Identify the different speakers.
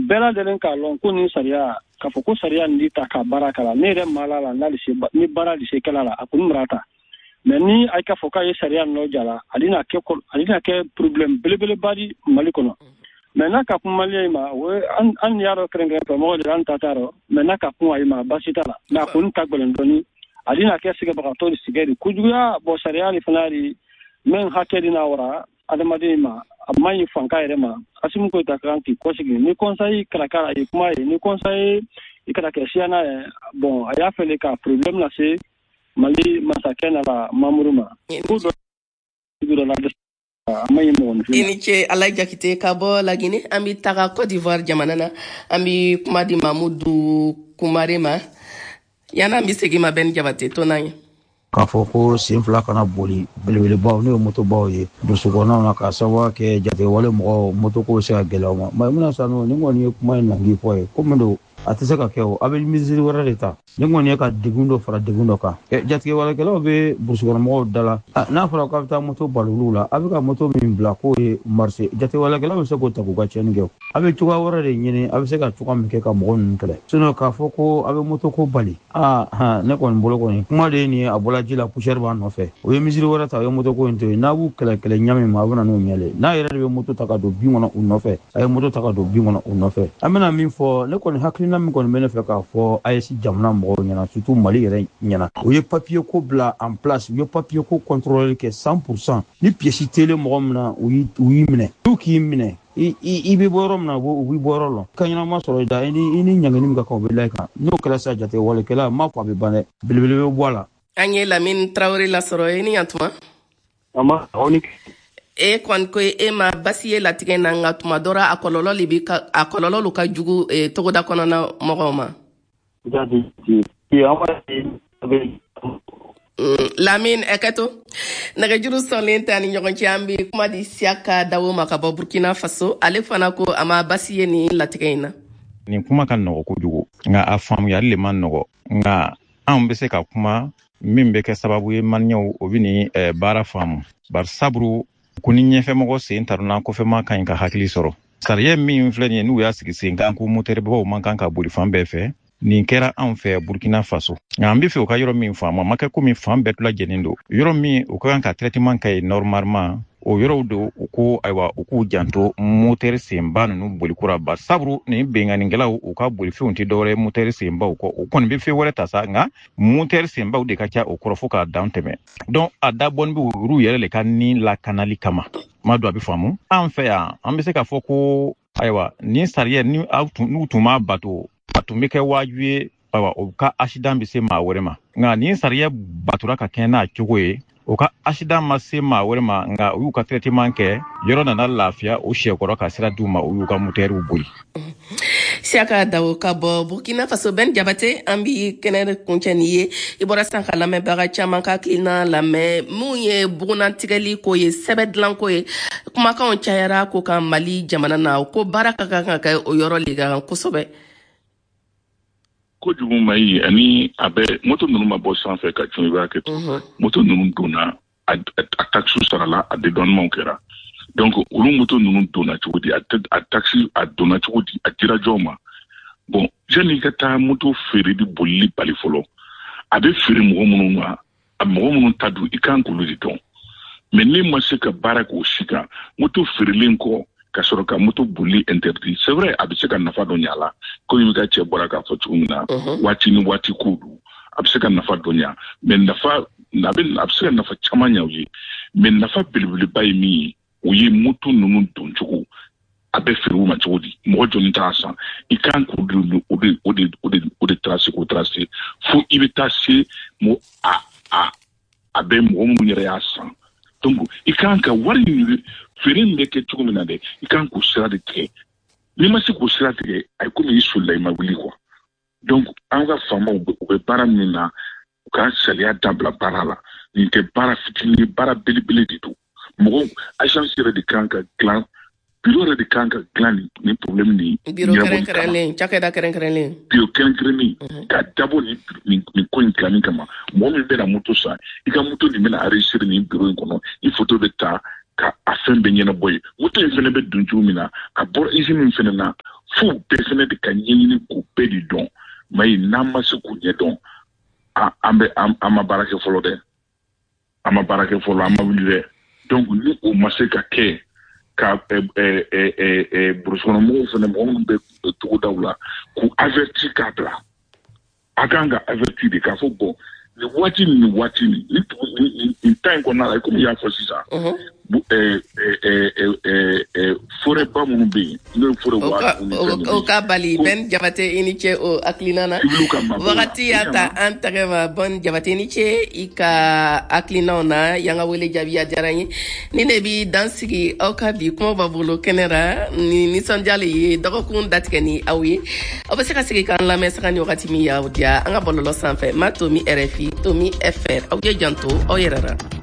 Speaker 1: bɛɛ lajɛlen k'a lɔn ko nin sariya k'a fɔ ko sariya nin ta ka baara kala ne yɛrɛ maa la ni baara de se kɛla la a kɔni marata mais ni a ka fɔ k'a ye sariya nɔ jala ale na kɛ problème belebeleba di Mali kɔnɔ mais n'a ka kuma Malien ma o an y'a dɔn kɛrɛnkɛrɛn fɛ mɔgɔ de an ta t'a rɔ mais n'a ka kuma a ma basi t'a la mais a kɔni ka gɛlɛn dɔɔni ale na kɛ sɛgɛbagatɔ de sigɛ de kojuguya bon sariya de fana de men hakɛ de na wara adamaden ma a man ɲi fanka yɛrɛ ma Asimu Goyita kan k'i kɔsigi ni conseil kɛra k'a ye kuma ye ni conseil i kana kɛ siana ye bon a y'a fɛle ka problème lase Mali masakɛ n'a la membre ma ko dɔ la a man ɲi mɔgɔ ninnu
Speaker 2: i ni ce Alaji Jakite ka bɔ Lagine an bɛ taga Côte d'Ivoire jamana na an bɛ kuma di Mamudu Kumare ma yana an bɛ segin ma Ben Jabate to n'an ye
Speaker 3: k'a fɔ ko sen fila kana boli belebelebaw n'o ye motobaw ye dusukɔnɔw na k'a sababu kɛ jatewale mɔgɔw motoko se ka gɛlɛya u ma Maimuna Sano ni kɔni ye kuma in nangi fɔ ye ko min don a tɛ se ka kɛ o a bɛ misiri wɛrɛ de ta ni kɔni ye ka degun dɔ fara degun dɔ kan jatigɛwalekɛlaw bɛ burusukɔnɔmɔgɔw da la n'a fɔra k'a bɛ taa moto bali olu la a bɛ ka moto min bila k'o ye marché jatigɛwalekɛlaw bɛ se k'o ta k'u ka tiɲɛni kɛ a bɛ cogoya wɛrɛ de ɲini a bɛ se ka cogoya min kɛ ka mɔgɔ ninnu kɛlɛ sinon k'a fɔ ko a bɛ moto ko bali ne kɔni bolo kɔni kuma de ye nin ye a bɔla ji la poussière b'a nɔfɛ o ye misiri wɛrɛ ta o ye moto ko in to yen n'a b'u kɛlɛ ɲami ma a bɛ na n'o ɲɛle n'a yɛrɛ de bɛ moto ta ka don bin kɔnɔ u nɔfɛ a ye moto ta ka don bin kɔnɔ u nɔfɛ an bɛna min fɔ ne kɔni hakilina min kɔni bɛ ne fɛ k'a fɔ AES jamana mɔgɔw ɲɛna surtout Mali yɛrɛ ɲɛna o ye papier ko bila en place u ye papier ko contrôler kɛ 100% ni pièce tele mɔgɔ min na u y'i minɛ n'u k'i minɛ i bɛ bɔ yɔrɔ min na u bɛ bɔ yɔrɔ la ka ɲɛnama sɔrɔ i da i ni ɲangini min ka kan u bɛ layɛ kan n'o kɛra sa jatewalekɛla m'a fɔ a bɛ ban dɛ belebele bɛ bɔ a la
Speaker 2: an ye Lamine Traoré lasɔrɔ i ni yantuma e kɔni ko e ma basi ye latigɛ na nka tuma dɔra a kɔlɔlɔ ka jugu togoda kɔnɔna mɔgɔw ma Lamine Eketo nɛgɛjuru sɔnlen tɛ ni ɲɔgɔn cɛ an bɛ kuma di Siaka Dawo ma ka bɔ Burkina Faso ale fana ko a ma basi ye nin latigɛ in na
Speaker 4: nin kuma ka nɔgɔ kojugu nka a faamuyali le man nɔgɔ nka anw bɛ se ka kuma min bɛ kɛ sababu ye Maliɲɛnw o bɛ nin baara faamu bari saburu ko ni ɲɛfɛmɔgɔ sen taruna kɔfɛma ka ɲi ka hakili sɔrɔ sariya min filɛ nin ye n'u y'a sigi sen kan ko motɛribaw man kan ka boli fan bɛɛ fɛ nin kɛra anw fɛ Burkina Faso nka an bɛ fɛ u ka yɔrɔ min faamu a ma kɛ komi fan bɛɛ lajɛlen don yɔrɔ min u ka kan ka traitement kɛ normalement o yɔrɔw don u ko ayiwa u k'u janto motɛri senba ninnu bolikura ba saburu nin benganikɛlaw u ka bolifɛnw tɛ dɔwɛrɛ motɛri senbaw kɔ u kɔni bɛ fɛn wɛrɛ ta sa nka motɛri senbaw de ka ca o kɔrɔ fo k'a dan tɛmɛ donc a dabɔni bɛ olu yɛrɛ le ka ni lakanali kama ma don a bɛ faamu an fɛ yan an bɛ se k'a fɔ ko ayiwa nin sariya ni n'u tun m'a bato a tun bɛ kɛ wajibi ye ayiwa o ka accident bɛ se maa wɛrɛ ma nka nin sariya batura ka kɛ n'a cogo ye o ka accident ma se maa wɛrɛ ma nka u y'u ka traitement kɛ yɔrɔ nana lafiya o sɛkɔrɔ ka sira d'u ma u y'u ka motɛriw boli
Speaker 2: Siaka Dawo ka bɔ Burkina Faso Ben Jabate an bɛ kɛnɛ kuncɛ ni ye i bɔra sisan ka lamɛnbaga caman ka hakilina lamɛn mun ye bugunnatigɛli ko ye sɛbɛn dilan ko ye kumakanw cayara ko ka Mali jamana na ko baara ka kan ka kɛ o yɔrɔ de kan kosɛbɛ
Speaker 5: kojugu ma yi ani a bɛ moto ninnu ma bɔ sanfɛ ka cun i b'a kɛ moto ninnu donna a taxi sarala a dédouanement kɛra donc olu moto ninnu donna cogo di a taxi a donna cogo di a dira jɔn ma bon yanni ka taa moto feere di bolili bali fɔlɔ a bɛ feere mɔgɔ minnu ma a mɔgɔ minnu ta don i kan k'olu de dɔn mais ne ma se ka baara k'o si kan moto feerelen kɔ ka sɔrɔ ka moto boli interdit c'est vrai a bɛ se ka nafa dɔ ɲɛ a la komi i ka cɛ bɔra k'a fɔ cogo min na waati ni waati ko don a bɛ se ka nafa dɔ ɲɛ mais nafa a bɛ se ka nafa caman ɲɛ u ye mais nafa belebeleba ye min ye o ye moto ninnu don cogo a bɛ feere u ma cogo di mɔgɔ jɔnni t'a san i kan k'o de tracer k'o tracer fo i bɛ taa se a bɛ mɔgɔ minnu yɛrɛ y'a san donc i kan ka wari ɲini feere in bɛ kɛ cogo min na dɛ i kan k'o sira de tigɛ n'i ma se k'o sira tigɛ a ye komi i solila i ma wuli quoi donc an ka faamaw u bɛ baara min na u ka sariya dabila baara la nin tɛ baara fitinin ye baara belebele de don mɔgɔw agence yɛrɛ de kan ka dilan bureau yɛrɛ de kan ka dilan ni problème ni
Speaker 2: bureau kɛrɛnkɛrɛnlen cakɛda kɛrɛnkɛrɛnlen
Speaker 5: bureau kɛrɛnkɛrɛnlen ka dabɔ nin ko in dilanni kama mɔgɔ min bɛna moto san i ka moto nin bɛna enregistrer nin bureau in kɔnɔ i photo bɛ ta ka a fɛn bɛ ɲɛnabɔ ye moto in fɛnɛ bɛ don cogo min na a bɔra usine min fɛnɛ na fo bɛɛ fɛnɛ de ka ɲɛɲini k'o bɛɛ de dɔn mayi n'an ma se k'o ɲɛ dɔn an ma baara kɛ fɔlɔ dɛ an ma baara kɛ fɔlɔ an ma wuli dɛ donc ni o ma se ka kɛ ka burusukɔnɔmɔgɔw fɛnɛ mɔgɔ minnu bɛ togodaw la k'u averti k'a bila a kan ka averti de k'a fɔ bɔn ni waati ni temps in kɔnɔna la komi i y'a fɔ sisan forêt ba minnu bɛ yen n'o ye forêt
Speaker 2: o ka bali Ben Jabate i ni ce o hakilina na wagati y'a ta an tɛgɛ ma Ben Jabate i ni ce i ka hakilinaw na y'an ka wele jaabi a diyara n ye ni ne bi dan sigi aw ka bi kuma b'a bolo kɛnɛ ra ni nisɔndiyali ye dɔgɔkun datigɛ ni aw ye aw bɛ se ka sigi k'an lamɛn saga ni wagati min y'aw diya an ka bɔlɔlɔ sanfɛ ma Tomi RFI Tomi FR aw ye janto aw yɛrɛ ra